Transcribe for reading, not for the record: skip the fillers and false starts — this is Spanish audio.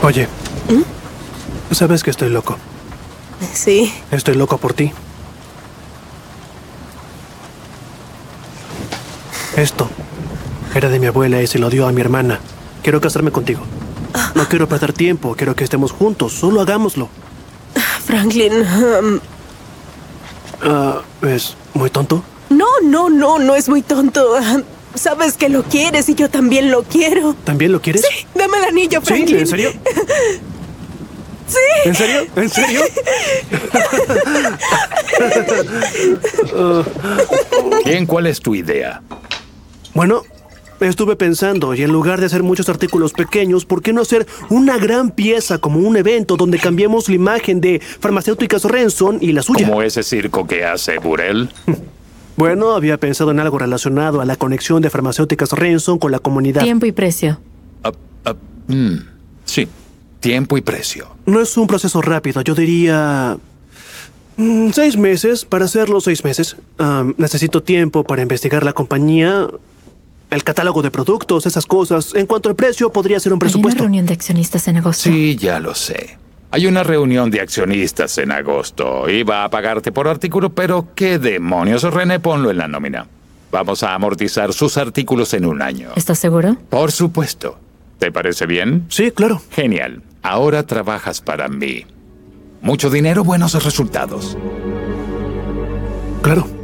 Oye, sabes que estoy loco. Sí. Estoy loco por ti. Esto era de mi abuela y se lo dio a mi hermana. Quiero casarme contigo. No quiero perder tiempo, quiero que estemos juntos. Solo hagámoslo. Franklin, ¿Es muy tonto? no es muy tonto. Sabes que lo quieres y yo también lo quiero. ¿También lo quieres? Sí, dame el anillo, Franklin. ¿Sí? ¿En serio? Sí. ¿En serio? ¿En serio? Bien, ¿cuál es tu idea? Bueno, estuve pensando, y en lugar de hacer muchos artículos pequeños, ¿por qué no hacer una gran pieza como un evento donde cambiemos la imagen de Farmacéuticas Renson y la suya? ¿Como ese circo que hace Burrell? Bueno, había pensado en algo relacionado a la conexión de Farmacéuticas Renson con la comunidad. Tiempo y precio. Sí, tiempo y precio. No es un proceso rápido, yo diría 6 meses. Para hacerlo 6 meses. Necesito tiempo para investigar la compañía, el catálogo de productos, esas cosas. En cuanto al precio, podría ser un Hay una presupuesto. reunión de accionistas en agosto. Sí, ya lo sé. Hay una reunión de accionistas en agosto. Iba a pagarte por artículo, pero ¿qué demonios? René, ponlo en la nómina. Vamos a amortizar sus artículos en 1 año. ¿Estás seguro? Por supuesto. ¿Te parece bien? Sí, claro. Genial. Ahora trabajas para mí. Mucho dinero, buenos resultados. Claro.